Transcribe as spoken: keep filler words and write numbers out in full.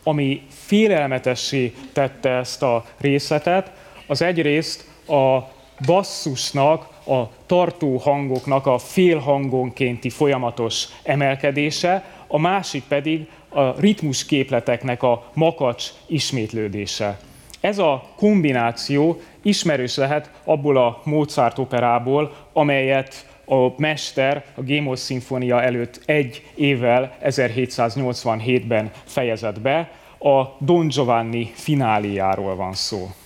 ami félelmetessé tette ezt a részletet, az egyrészt a basszusnak, a tartó hangoknak a félhangonkénti folyamatos emelkedése, a másik pedig a ritmusképleteknek a makacs ismétlődése. Ez a kombináció ismerős lehet abból a Mozart operából, amelyet a mester a Gémos szimfónia előtt egy évvel, ezerhétszáznyolcvanhétben fejezett be, a Don Giovanni fináléjáról van szó.